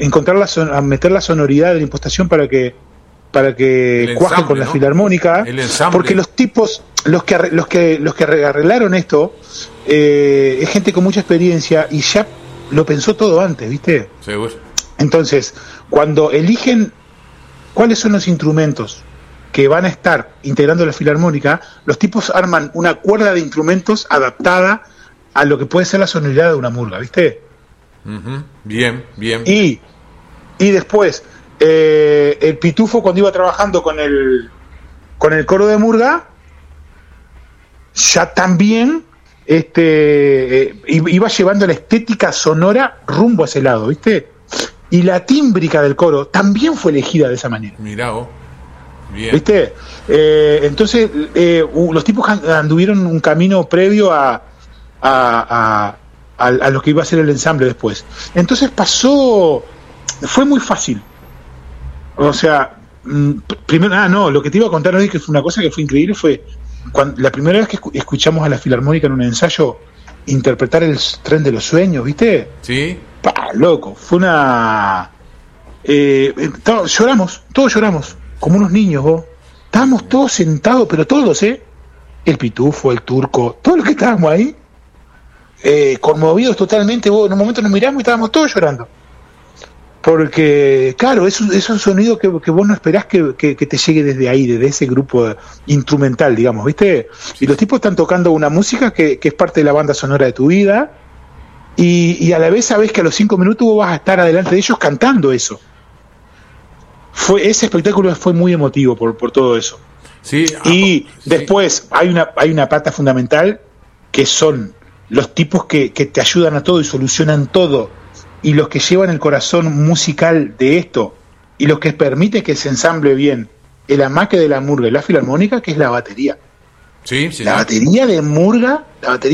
encontrar a meter la sonoridad de la impostación para que cuaje con la filarmónica, porque los tipos, los que arreglaron esto, es gente con mucha experiencia y ya lo pensó todo antes, ¿viste? Seguro. Entonces, cuando eligen cuáles son los instrumentos que van a estar integrando la filarmónica, los tipos arman una cuerda de instrumentos adaptada a lo que puede ser la sonoridad de una murga, ¿viste? Uh-huh. Bien. Y después, el Pitufo, cuando iba trabajando con el coro de murga, ya también iba llevando la estética sonora rumbo a ese lado, ¿viste? Y la tímbrica del coro también fue elegida de esa manera. Mirá vos. Bien. ¿Viste? Entonces, los tipos anduvieron un camino previo a lo que iba a ser el ensamble después. Entonces fue muy fácil. O sea, primero, lo que te iba a contar hoy, que fue una cosa que fue increíble, fue la primera vez que escuchamos a la filarmónica en un ensayo interpretar el Tren de los Sueños, ¿viste? Sí. Loco, fue una... todos lloramos, como unos niños, vos. Estábamos todos sentados, pero todos, el Pitufo, el Turco, todos los que estábamos ahí, conmovidos totalmente, vos. En un momento nos miramos y estábamos todos llorando. Porque, claro, es un sonido que vos no esperás que te llegue desde ahí, desde ese grupo instrumental, digamos, ¿viste? Y los tipos están tocando una música que es parte de la banda sonora de tu vida, y a la vez sabés que a los 5 minutos vos vas a estar adelante de ellos cantando eso. Ese espectáculo fue muy emotivo por todo eso. Sí. Y después hay una pata fundamental, que son los tipos que te ayudan a todo y solucionan todo, y los que llevan el corazón musical de esto, y los que permiten que se ensamble bien el amaque de la murga y la filarmónica, que es la batería. Sí. La batería de murga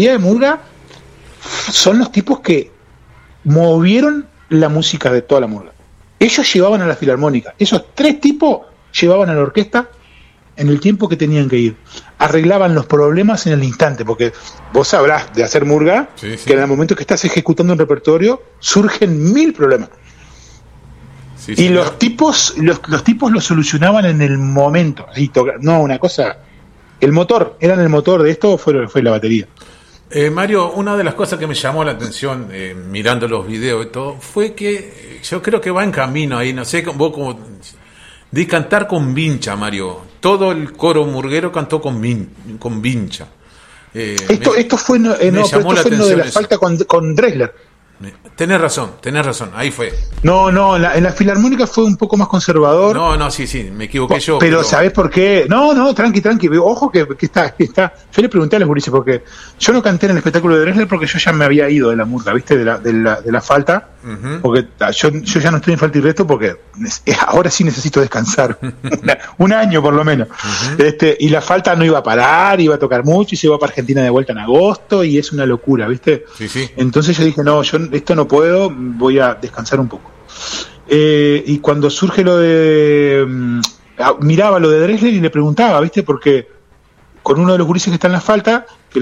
son los tipos que movieron la música de toda la murga. Ellos llevaban a la filarmónica. Esos 3 tipos llevaban a la orquesta en el tiempo que tenían que ir. Arreglaban los problemas en el instante, porque vos sabrás de hacer murga, que en el momento que estás ejecutando un repertorio surgen 1000 problemas. Y los tipos lo solucionaban en el momento. Una cosa... eran el motor de esto, fue la batería. Mario, una de las cosas que me llamó la atención mirando los videos y todo, fue que yo creo que va en camino ahí, no sé, vos como... de cantar con vincha, Mario. Todo el coro murguero cantó con vincha. Esto fue lo de la falta con Drexler. Tenés razón, ahí fue. No, en la filarmónica fue un poco más conservador. No, sí, me equivoqué yo. Pero ¿sabés por qué? No, tranqui. Ojo que está. Yo le pregunté a los gurises, porque yo no canté en el espectáculo de Drexler porque yo ya me había ido de la murga, ¿viste? De la falta. Uh-huh. Porque yo ya no estoy en falta y resto porque ahora sí necesito descansar. Un año por lo menos. Uh-huh. Y la falta no iba a parar, iba a tocar mucho y se va para Argentina de vuelta en agosto y es una locura, ¿viste? Sí. Entonces yo dije, no, yo esto no puedo, voy a descansar un poco. Y cuando surge lo de... miraba lo de Drexler y le preguntaba, ¿viste? Porque con uno de los gurises que está en la falta,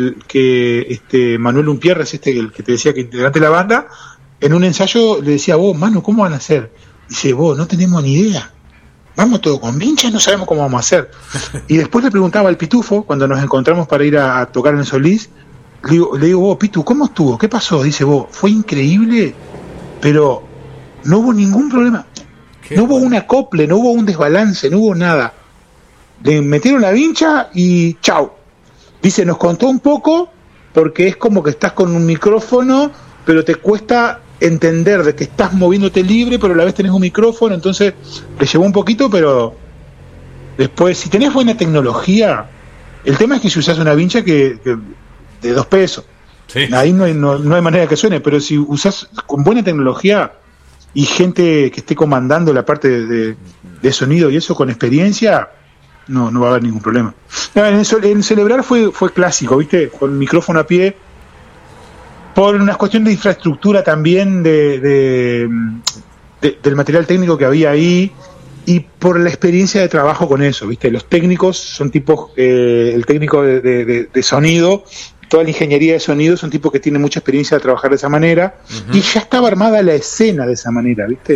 que Manuel Umpierres, el que te decía que integrante de la banda, en un ensayo le decía, vos, Manu, ¿cómo van a hacer? Dice, vos, no tenemos ni idea. Vamos todo con vincha, no sabemos cómo vamos a hacer. Y después le preguntaba al Pitufo, cuando nos encontramos para ir a tocar en el Solís, le digo, vos, Pitu, ¿cómo estuvo? ¿Qué pasó? Dice, vos, fue increíble, pero no hubo ningún problema. No hubo un acople, no hubo un desbalance, no hubo nada. Le metieron la vincha y chau. Dice, nos contó un poco, porque es como que estás con un micrófono, pero te cuesta entender de que estás moviéndote libre, pero a la vez tenés un micrófono, entonces le llevó un poquito, pero después, si tenés buena tecnología, el tema es que si usás una vincha que de $2, ahí no hay manera que suene, pero si usás con buena tecnología y gente que esté comandando la parte de sonido y eso con experiencia, no va a haber ningún problema. En Celebrar fue clásico, ¿viste? Con micrófono a pie, por una cuestión de infraestructura también del material técnico que había ahí y por la experiencia de trabajo con eso, ¿viste? Los técnicos son tipos, el técnico de sonido, toda la ingeniería de sonido son tipos que tienen mucha experiencia de trabajar de esa manera, uh-huh. Y ya estaba armada la escena de esa manera, ¿viste?